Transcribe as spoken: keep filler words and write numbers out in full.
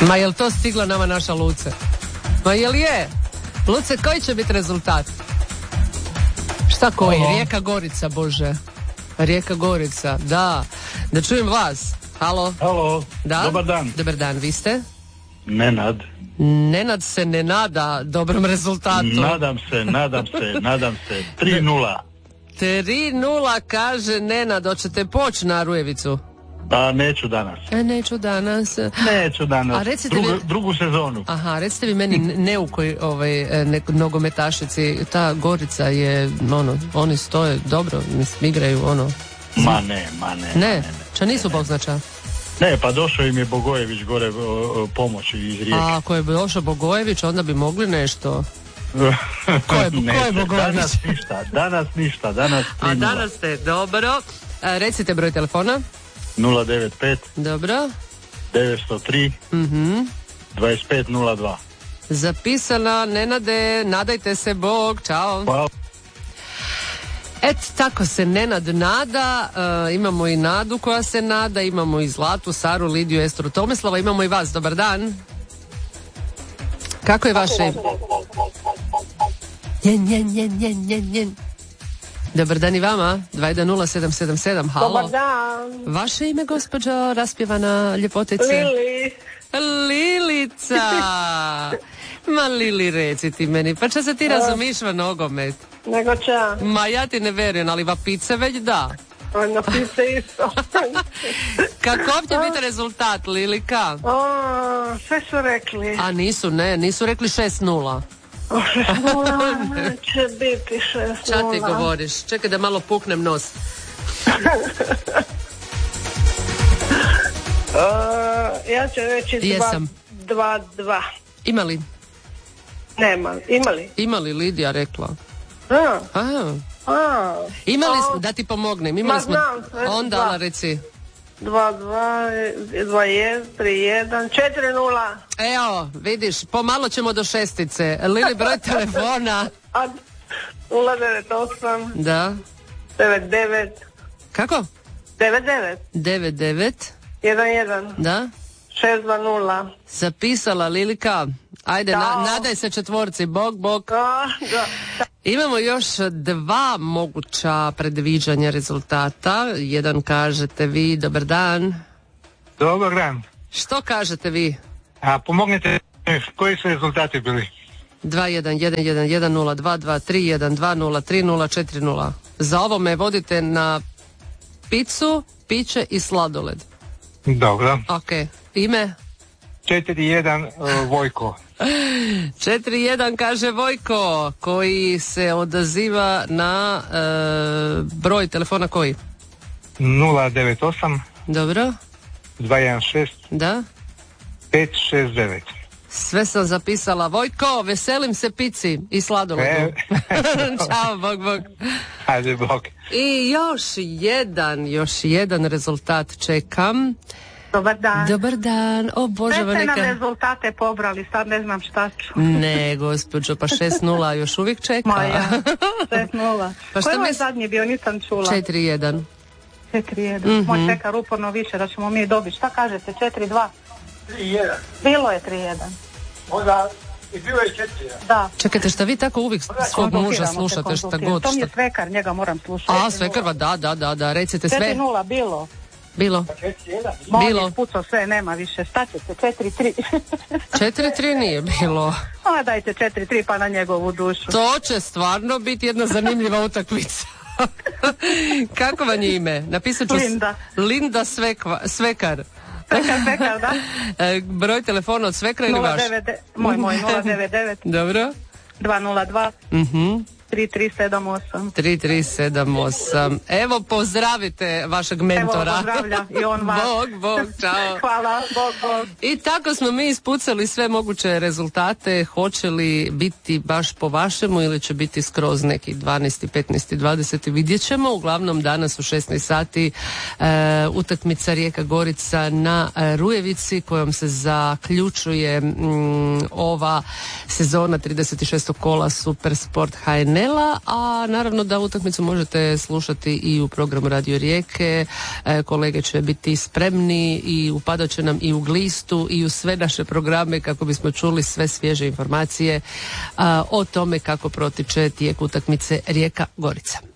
Ma jel to stigla nama naša Luce? Ma jel je? Luce, koji će biti rezultat? Šta koji? Halo. Rijeka Gorica, Bože. Rijeka Gorica, da. Da čujem vas. Halo. Halo. Da? Dobar dan. Dobar dan, vi ste? Nenad. Nenad se ne nada dobrom rezultatu. Nadam se, nadam se, nadam se. tri nula. tri nula kaže Nenad, hoćete poći na Rujevicu? Pa neću danas. E, neću danas. Neću danas. A recite Drugu, vi... drugu sezonu. Aha, recite vi meni neukoj ovaj, ne, nogometašici, ta Gorica je, ono, oni stoje dobro, mislim, igraju, ono... Ma ne, ma ne. Ne, ne, ne ča nisu Bog znača? Ne, pa došao im je Bogojević gore o, o, pomoći iz Rijeke. A ako je došao Bogojević, onda bi mogli nešto... Ko je, ne, ko je Bogojević? Danas ništa, danas ništa, danas tri nula. A danas ste, dobro. A, recite broj telefona. nula devet pet. Dobro. devetsto tri. Mhm. dvadeset pet nula dva. Zapisana, Nenade, nadajte se, Bog, čao. Hvala. Et, tako se Nenad nada, uh, imamo i Nadu koja se nada, imamo i Zlatu, Saru, Lidiju, Estru, Tomislava, imamo i vas, dobar dan. Kako je vaše? Njen, njen, njen, njen, njen, njen. Dobar dan i vama, dva jedan nula sedam sedam sedam, halo. Dobar dan. Vaše ime, gospođo, raspjevana ljepotice? Lili. Lilica. Ma Lili, reci ti meni, pa če se ti razumiš va nogomet? Nego ča? Ma ja ti ne verujem, ali va pice već da. Na pice isto. Kakov će biti rezultat, Lilika? O, sve su rekli. A nisu, ne, nisu rekli šest nula. šest nula će biti šest nula. Ča ti govoriš? Čekaj da malo puknem nos. Uh, ja ću reći dva dva. Ima li? Nema, ima li? Ima li Lidija rekla? A. A. A. Imali smo, da ti pomognem, imali Ma, smo, znam, onda dva. ala reci. dva dva, dva jedan, tri jedan, četiri nula. Evo, vidiš, pomalo ćemo do šestice. Lili, broj telefona. nula devet osam. Da. devet devet. Kako? devet devet. devet devet. jedan jedan. Da. šest dva nula. Zapisala Lilika. Ajde, na, nadaj se četvorci. Bog, bog. Da, da. Imamo još dva moguća predviđanja rezultata. Jedan kažete vi, dobar dan. Dobar dan. Što kažete vi? A pomognite, koji su rezultati bili? dva jedan jedan jedan jedan nula dva dva tri jedan dva nula tri nula četiri nula. Za ovo me vodite na picu, piće i sladoled. Dobro. Ok, ime? četiri jedan uh, Vojko. četiri jedan kaže Vojko, koji se odaziva na uh, broj telefona koji? nula devet osam. Dobro. dva jedan šest. Da. pet šest devet. Sve sam zapisala. Vojko, veselim se pici i sladoledu. E. Ćao, bog, bog. Ajde, bog. I još jedan, još jedan rezultat čekam. Dobar dan. Dobar dan, o Bože, sve ste neka... nam rezultate pobrali, sad ne znam šta ću. Ne, gospođo, pa šest nula još uvijek čeka. Maja, šest nula. Pa koji je mi... zadnji bio, nisam čula. četiri jedan. četiri jedan. Mm-hmm. Moj čeka uporno više da ćemo mi dobiti. Šta kažete, četiri dva? tri jedan. Bilo je tri jedan. Onda i bilo je četiri jedan. Da. Čekajte, šta vi tako uvijek svog muža slušate, šta god? To mi je svekar, njega moram slušati. A, svekarva, da, da, da, da, recite sve. četiri nula bilo. Bilo. Bilo. Pucao sve, nema više. Šta ćete? četiri tri. četiri tri nije bilo. A dajte četiri tri pa na njegovu dušu. To će stvarno biti jedna zanimljiva utakmica. Kako vam je ime? Napisat ću Linda. Linda Svekva, Svekar. Svekar, svekar, da. Broj telefona od svekra ili vaš? Moj, moj, nula devet devet. Dobro. dva nula dva. Mhm. tri tri sedam osam. tri tri sedam osam. Evo, pozdravite vašeg mentora. Evo, pozdravlja i on vas. Bog, bog, čao. Hvala, bog, bog. I tako smo mi ispucali sve moguće rezultate. Hoće li biti baš po vašemu ili će biti skroz neki dvanaest, petnaest, dvadeset, vidjet ćemo. Uglavnom danas u šesnaest sati e, utakmica Rijeka Gorica na e, Rujevici, kojom se zaključuje m, ova sezona trideset šestog kola Super Sport H N panela, a naravno da utakmicu možete slušati i u programu Radio Rijeke. E, kolege će biti spremni i upadat će nam i u Glistu i u sve naše programe kako bismo čuli sve svježe informacije a, o tome kako protiče tijek utakmice Rijeka-Gorica.